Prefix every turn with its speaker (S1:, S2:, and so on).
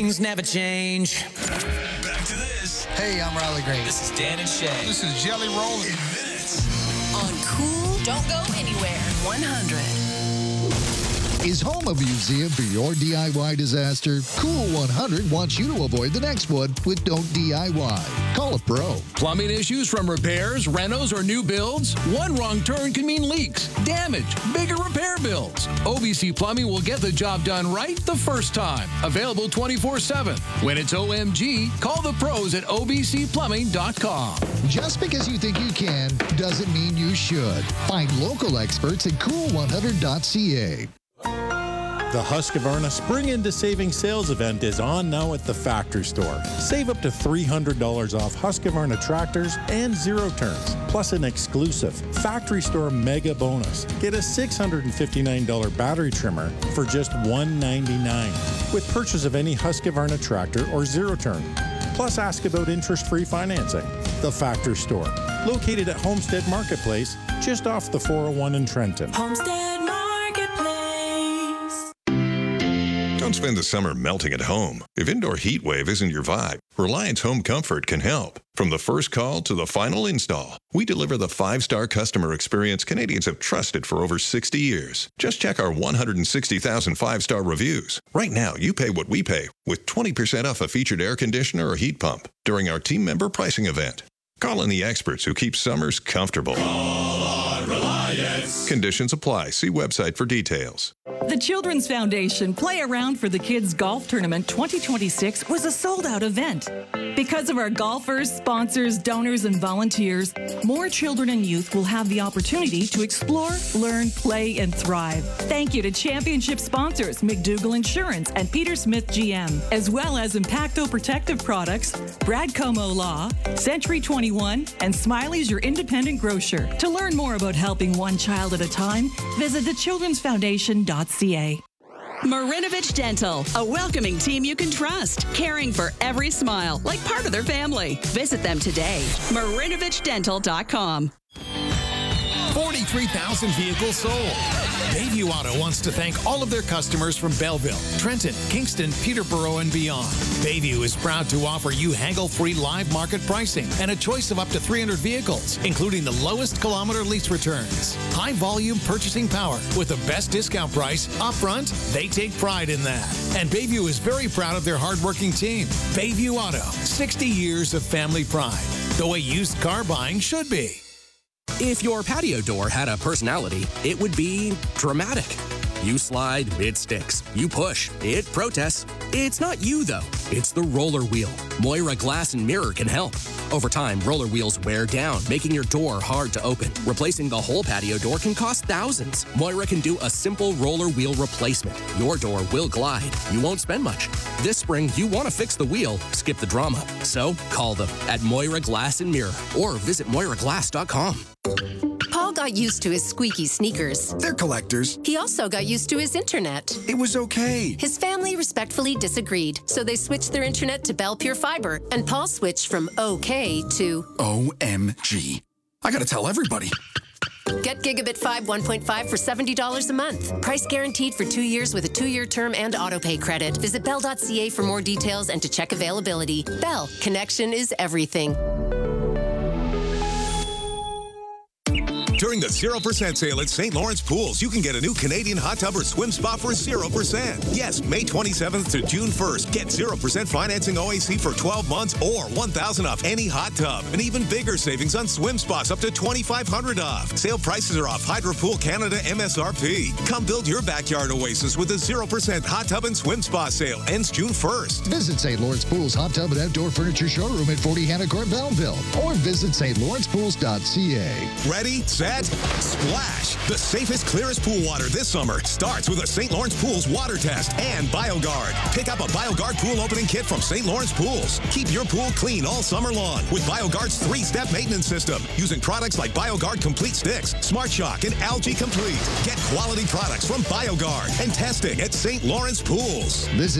S1: things never change.
S2: Back to this.
S3: Hey, I'm Riley Green.
S2: This is Dan and Shay.
S4: This is Jelly Roll.
S2: In minutes.
S5: On Cool, don't go anywhere. 100.
S6: Is home a museum for your DIY disaster? Cool 100 wants you to avoid the next one with Don't DIY. Call a pro.
S7: Plumbing issues from repairs, renos, or new builds? One wrong turn can mean leaks, damage, bigger repair bills. OBC Plumbing will get the job done right the first time. Available 24/7. When it's OMG, call the pros at obcplumbing.com.
S6: Just because you think you can doesn't mean you should. Find local experts at cool100.ca.
S8: The Husqvarna Spring into Savings Sales event is on now at the Factory Store. Save up to $300 off Husqvarna tractors and zero turns, plus an exclusive Factory Store mega bonus. Get a $659 battery trimmer for just $199 with purchase of any Husqvarna tractor or zero turn. Plus, ask about interest-free financing. The Factory Store, located at Homestead Marketplace, just off the 401 in Trenton.
S5: Homestead Marketplace.
S9: Don't spend the summer melting at home. If indoor heat wave isn't your vibe, Reliance Home Comfort can help. From the first call to the final install, we deliver the 5-star customer experience Canadians have trusted for over 60 years. Just check our 160,000 5-star reviews. Right now, you pay what we pay with 20% off a featured air conditioner or heat pump during our team member pricing event. Call in the experts who keep summers comfortable.
S2: Call on Reliance.
S9: Conditions apply. See website for details.
S10: The Children's Foundation Play Around for the Kids Golf Tournament 2026 was a sold-out event. Because of our golfers, sponsors, donors, and volunteers, more children and youth will have the opportunity to explore, learn, play, and thrive. Thank you to championship sponsors McDougall Insurance and Peter Smith GM, as well as Impacto Protective Products, Brad Como Law, Century 21, and Smiley's Your Independent Grocer. To learn more about helping one child at a time, visit thechildrensfoundation.ca.
S11: Marinovich Dental, a welcoming team you can trust, caring for every smile like part of their family. Visit them today. MarinovichDental.com.
S12: 43,000 vehicles sold. Bayview Auto wants to thank all of their customers from Belleville, Trenton, Kingston, Peterborough, and beyond. Bayview is proud to offer you haggle-free live market pricing and a choice of up to 300 vehicles, including the lowest kilometer lease returns. High volume purchasing power with the best discount price upfront. They take pride in that. And Bayview is very proud of their hardworking team. Bayview Auto, 60 years of family pride. The way used car buying should be.
S13: If your patio door had a personality, it would be dramatic. You slide, it sticks. You push, it protests. It's not you, though. It's the roller wheel. Moira Glass and Mirror can help. Over time, roller wheels wear down, making your door hard to open. Replacing the whole patio door can cost thousands. Moira can do a simple roller wheel replacement. Your door will glide. You won't spend much. This spring, you want to fix the wheel, skip the drama. So call them at Moira Glass and Mirror or visit MoiraGlass.com.
S14: Paul got used to his squeaky sneakers.
S15: They're collectors.
S14: He also got used to his internet.
S15: It was okay.
S14: His family respectfully disagreed, so they switched their internet to Bell Pure Fiber, and Paul switched from okay to
S15: OMG. I gotta tell everybody.
S14: Get Gigabit 5 1.5 for $70 a month. Price guaranteed for 2 years with a 2-year term and autopay credit. Visit Bell.ca for more details and to check availability. Bell, connection is everything.
S16: During the 0% sale at St. Lawrence Pools, you can get a new Canadian hot tub or swim spa for 0%. Yes, May 27th to June 1st. Get 0% financing OAC for 12 months or $1,000 off any hot tub. And even bigger savings on swim spas up to $2,500 off. Sale prices are off Hydro Pool Canada MSRP. Come build your backyard oasis with a 0% hot tub and swim spa sale. Ends June 1st.
S6: Visit St. Lawrence Pools Hot Tub and Outdoor Furniture Showroom at 40 Hannah Court, Belleville. Or visit stlawrencepools.ca.
S16: Ready, set, splash! The safest, clearest pool water this summer starts with a St. Lawrence Pools water test and BioGuard. Pick up a BioGuard pool opening kit from St. Lawrence Pools. Keep your pool clean all summer long with BioGuard's 3-step maintenance system using products like BioGuard Complete Sticks, Smart Shock, and Algae Complete. Get quality products from BioGuard and testing at St. Lawrence Pools.
S6: Visit